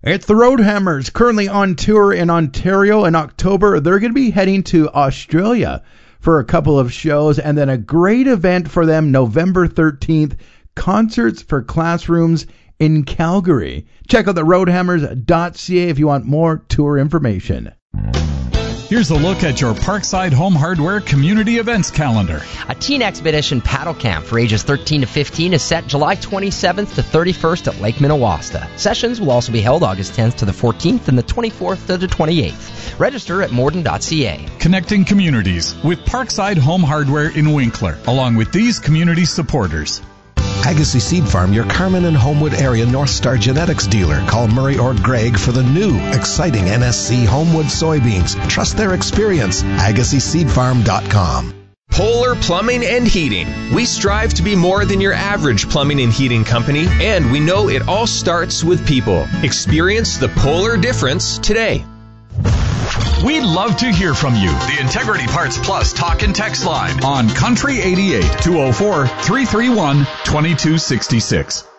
It's the Roadhammers, currently on tour in Ontario. In October, they're going to be heading to Australia for a couple of shows, and then a great event for them November 13th, Concerts for Classrooms in Calgary. Check out the roadhammers.ca if you want more tour information. Here's a look at your Parkside Home Hardware community events calendar. A teen expedition paddle camp for ages 13 to 15 is set July 27th to 31st at Lake Minnewaska. Sessions will also be held August 10th to the 14th and the 24th to the 28th. Register at morden.ca. Connecting communities with Parkside Home Hardware in Winkler, along with these community supporters. Agassiz Seed Farm, your Carman and Homewood area North Star Genetics dealer. Call Murray or Greg for the new, exciting NSC Homewood soybeans. Trust their experience. AgassizSeedFarm.com. Polar Plumbing and Heating. We strive to be more than your average plumbing and heating company, and we know it all starts with people. Experience the polar difference today. We'd love to hear from you. The Integrity Parts Plus talk and text line on Country 88 204-331-2266.